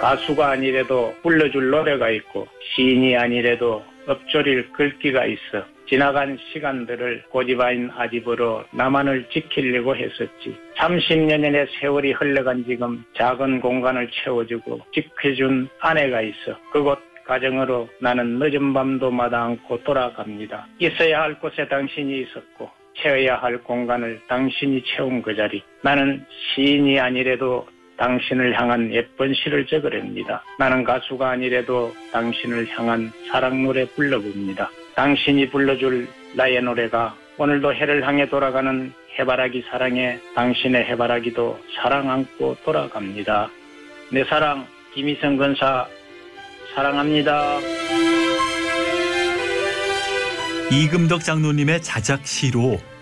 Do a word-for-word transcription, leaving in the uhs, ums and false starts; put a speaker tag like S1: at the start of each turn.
S1: 가수가 아니래도 불러줄 노래가 있고 시인이 아니래도 읊조릴 글귀가 있어 지나간 시간들을 고집아인 아집으로 나만을 지키려고 했었지. 삼십 년의 세월이 흘러간 지금 작은 공간을 채워주고 지켜준 아내가 있어 그곳 가정으로 나는 늦은 밤도 마다 않고 돌아갑니다. 있어야 할 곳에 당신이 있었고 채워야 할 공간을 당신이 채운 그 자리. 나는 시인이 아니래도 당신을 향한 예쁜 시를 적으렵니다. 나는 가수가 아니래도 당신을 향한 사랑 노래 불러봅니다. 당신이 불러줄 나의 노래가 오늘도 해를 향해 돌아가는 해바라기 사랑에 당신의 해바라기도 사랑 안고 돌아갑니다. 내 사랑 김희성 근사 사랑합니다.
S2: 이금덕 장로님의 자작 시로